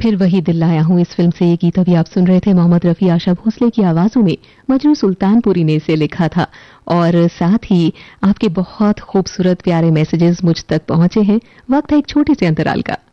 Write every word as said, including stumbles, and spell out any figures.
फिर वही दिल लाया हूं इस फिल्म से ये गीत अभी आप सुन रहे थे मोहम्मद रफी आशा भोसले की आवाजों में। मजरू सुल्तानपुरी ने इसे लिखा था और साथ ही आपके बहुत खूबसूरत प्यारे मैसेजेस मुझ तक पहुंचे हैं। वक्त है एक छोटे से अंतराल का।